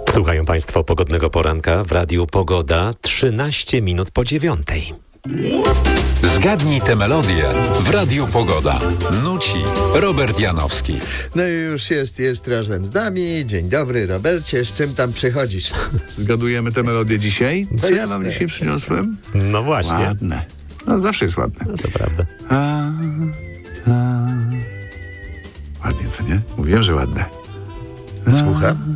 Słuchają Państwo pogodnego poranka w Radiu Pogoda 13 minut po 9:00. Zgadnij tę melodię w Radiu Pogoda. Nuci Robert Janowski. No i już jest razem z nami. Dzień dobry, Robercie. Z czym tam przychodzisz? Zgadujemy tę melodię dzisiaj? Co ja jasne. wam dzisiaj przyniosłem? No właśnie. Ładne. No zawsze jest ładne. No to prawda. Ładnie, co nie? Mówiłem, że ładne. Słucham?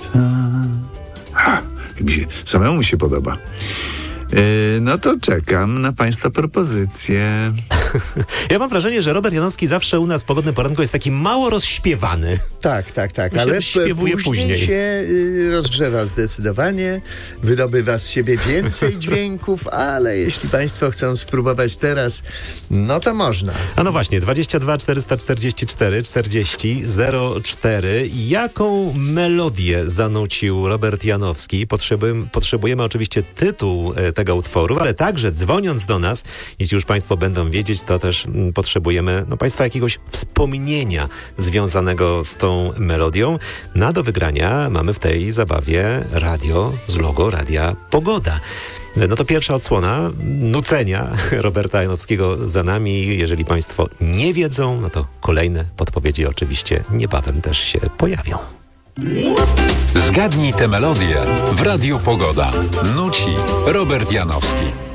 Samemu mi się podoba. No to czekam na Państwa propozycje. Ja mam wrażenie, że Robert Janowski zawsze u nas w pogodnym poranku jest taki mało rozśpiewany. Tak, Myślę, ale że śpiewuje później. się rozgrzewa zdecydowanie, wydobywa z siebie więcej dźwięków, ale jeśli Państwo chcą spróbować teraz, no to można. A no właśnie, 22 444 40 04. Jaką melodię zanucił Robert Janowski? Potrzebujemy oczywiście tytuł tego utworu, ale także dzwoniąc do nas, jeśli już Państwo będą wiedzieć, to też potrzebujemy Państwa jakiegoś wspomnienia związanego z tą melodią. No a do wygrania mamy w tej zabawie radio z logo Radia Pogoda. No to pierwsza odsłona nucenia Roberta Janowskiego za nami. Jeżeli Państwo nie wiedzą, no to kolejne podpowiedzi oczywiście niebawem też się pojawią. Zgadnij tę melodię w Radiu Pogoda. Nuci Robert Janowski.